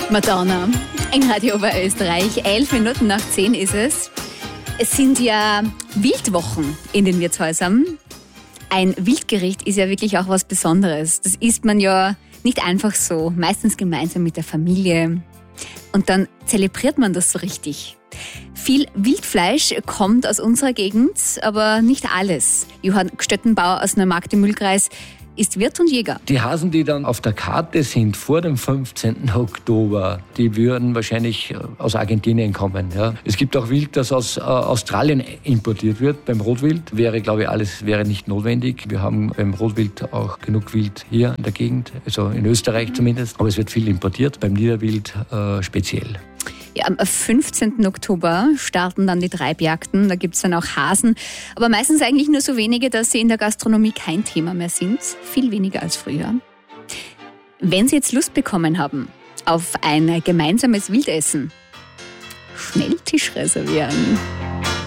Madonna in Radio Oberösterreich. 11 Minuten nach 10 ist es. Es sind ja Wildwochen in den Wirtshäusern. Ein Wildgericht ist ja wirklich auch was Besonderes. Das isst man ja nicht einfach so, meistens gemeinsam mit der Familie. Und dann zelebriert man das so richtig. Viel Wildfleisch kommt aus unserer Gegend, aber nicht alles. Johann Gstöttenbauer aus Neumarkt im Mühlkreis ist Wirt und Jäger. Die Hasen, die dann auf der Karte sind vor dem 15. Oktober, die würden wahrscheinlich aus Argentinien kommen. Ja. Es gibt auch Wild, das aus Australien importiert wird. Beim Rotwild wäre nicht notwendig. Wir haben beim Rotwild auch genug Wild hier in der Gegend, also in Österreich zumindest. Aber es wird viel importiert, beim Niederwild speziell. Ja, am 15. Oktober starten dann die Treibjagden. Da gibt es dann auch Hasen. Aber meistens eigentlich nur so wenige, dass sie in der Gastronomie kein Thema mehr sind. Viel weniger als früher. Wenn Sie jetzt Lust bekommen haben auf ein gemeinsames Wildessen, schnell Tisch reservieren.